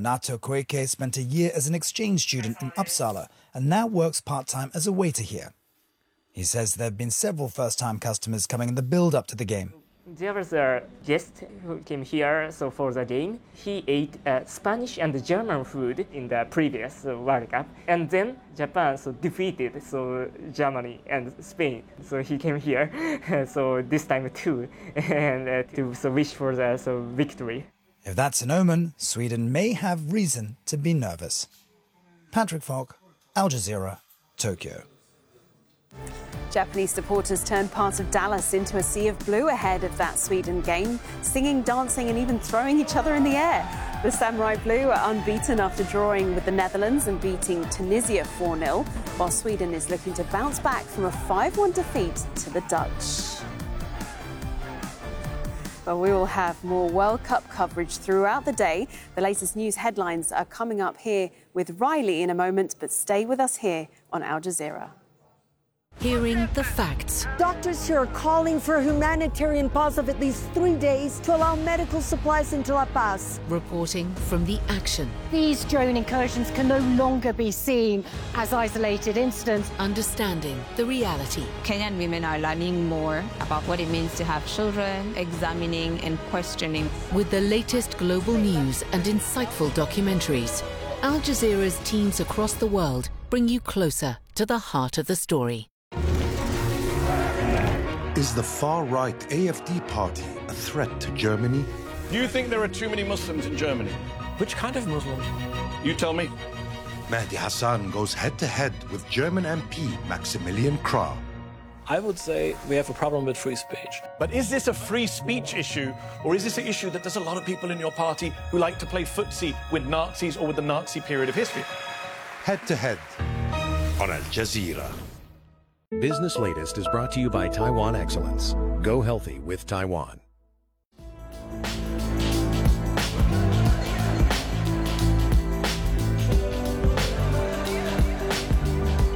Minato Koike spent a year as an exchange student in Uppsala and now works part-time as a waiter here. He says there have been several first-time customers coming in the build-up to the game. There was a guest who came here for the game. He ate Spanish and German food in the previous World Cup, and then Japan defeated Germany and Spain. So he came here, this time too, and to wish for the victory. If that's an omen, Sweden may have reason to be nervous. Patrick Falk, Al Jazeera, Tokyo. Japanese supporters turned part of Dallas into a sea of blue ahead of that Sweden game, singing, dancing and even throwing each other in the air. The Samurai Blue are unbeaten after drawing with the Netherlands and beating Tunisia 4-0, while Sweden is looking to bounce back from a 5-1 defeat to the Dutch. Well, we will have more World Cup coverage throughout the day. The latest news headlines are coming up here with Riley in a moment, but stay with us here on Al Jazeera. Hearing the facts. Doctors here are calling for a humanitarian pause of at least 3 days to allow medical supplies into La Paz. Reporting from the action. These drone incursions can no longer be seen as isolated incidents. Understanding the reality. Kenyan women are learning more about what it means to have children, examining and questioning. With the latest global news and insightful documentaries, Al Jazeera's teams across the world bring you closer to the heart of the story. Is the far-right AfD party a threat to Germany? Do you think there are too many Muslims in Germany? Which kind of Muslims? You tell me. Mehdi Hassan goes head-to-head with German MP Maximilian Krah. I would say we have a problem with free speech. But is this a free speech issue, or is this an issue that there's a lot of people in your party who like to play footsie with Nazis or with the Nazi period of history? Head-to-head on Al Jazeera. Business Latest is brought to you by Taiwan Excellence. Go healthy with Taiwan.